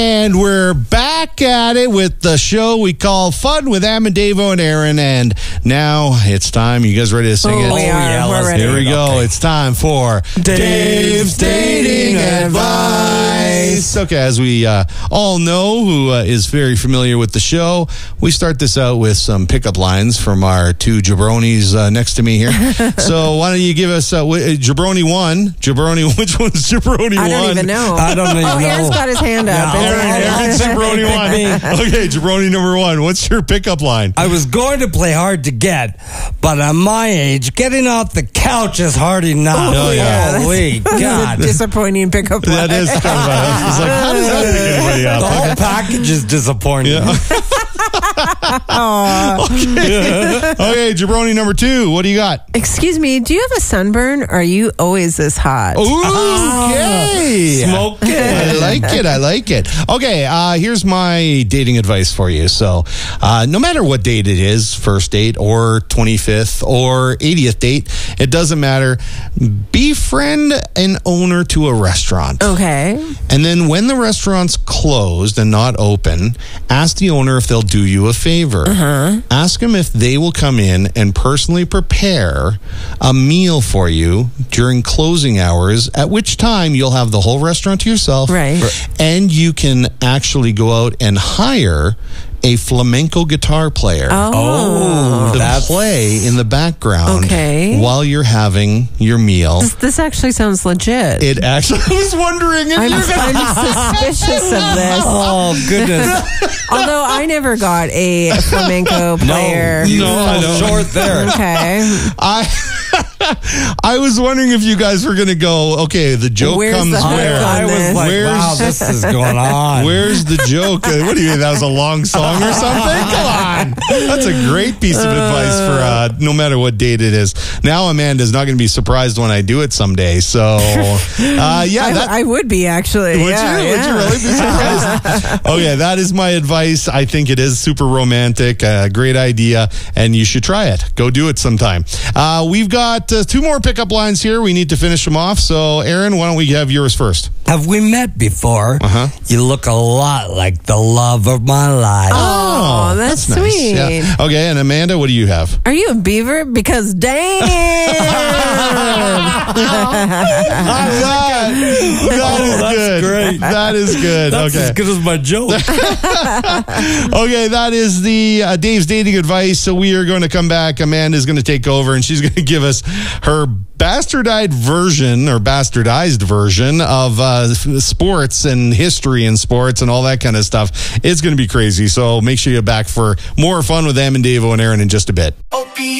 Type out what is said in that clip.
And we're back at it with the show we call Fun with Amadavo and Aaron. And now it's time. You guys ready to sing it? We are. Yeah, We're ready. Here we go. Okay. It's time for Dave's Dating Advice. Okay, as we all know, who is very familiar with the show, we start this out with some pickup lines from our two jabronis next to me here. So why don't you give us Jabroni 1? Jabroni, which one's Jabroni 1? I don't even know. I don't even know. Aaron's got his hand up. Yeah, Aaron's Jabroni 1. Okay, Jabroni number 1. What's your pickup line? I was going to play hard to get, but at my age, getting off the couch is hard enough. Oh, yeah. Holy That's God. a disappointing pickup line. That is kind of it's like, how does that pick anybody The up? whole package is disappointing. Yeah. Okay, Jabroni number 2. What do you got? Excuse me, do you have a sunburn? Or are you always this hot? Okay. Smoke it. I like it. Okay, here's my dating advice for you. So, no matter what date it is, first date or 25th or 80th date, it doesn't matter. Befriend an owner to a restaurant. Okay. And then when the restaurant's closed and not open, ask the owner if they'll do you a favor. Ask them if they will come in and personally prepare a meal for you during closing hours, at which time you'll have the whole restaurant to yourself. Right. And you can actually go out and hire a flamenco guitar player Oh, to that's play in the background Okay. while you're having your meal. This actually sounds legit. It actually, I was wondering if I'm you're going suspicious of this. Oh, goodness. Although I never got a flamenco player. You I fell know. short there. Okay. I was wondering if you guys were going to go, okay, the joke Where's comes the hook where? on I was this? like, Where's- wow, this is going on. Where's the joke? What do you mean? That was a long song or something? Come on. That's a great piece of advice for no matter what date it is. Now Amanda's not going to be surprised when I do it someday. So, yeah. I would be actually. Would you really be surprised? Okay, that is my advice. I think it is super romantic, great idea, and you should try it. Go do it sometime. We've got 2 more pickup lines here. We need to finish them off. So, Aaron, why don't we have yours first? Have we met before? You look a lot like the love of my life. Oh, that's nice. sweet. Yeah. Okay, and Amanda, what do you have? Are you a beaver? Because damn. That is that's good. great. That is good. That's Okay. as good as my joke. Okay, that is the Dave's dating advice. So we are going to come back. Amanda's going to take over, and she's going to give us her bastardized version of sports and history in sports and all that kind of stuff. It's going to be crazy. So make sure you're back for more fun with Amadavo and Aaron in just a bit.